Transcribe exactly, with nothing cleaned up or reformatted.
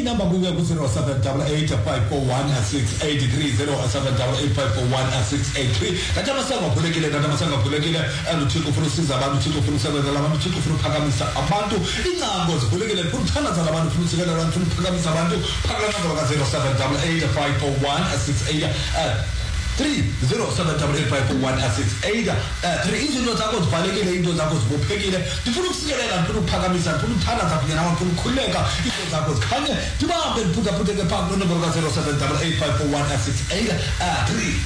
inamba kuke ku zero seven eight eight five four one six eight three zero seven eight five four one six eight three kanti amasango aphulekile kanti amasango aphulekile uThixo ufuna usiza abantu uThixo ufuna usebenza labantu uThixo ufuna uphakamisa abantu inqango ziphulekile ufuna uthanda labantu ufuna usikela abantu ufuna uphakamisa abantu phakathi ka zero seven eight eight five four one six eight three zero seven eight five four one six eight three izinto zakho zivalekile into zakho zibophekile ndifuna ukusikelela ndifuna ukuphakamisa ndifuna uthanda zakunye nawe ndifuna ukukhuleka into zakho zikhanye ndibambe ndiphuthaphuthe ke phambi kwenomero ka zero seven eight eight five four one six eight three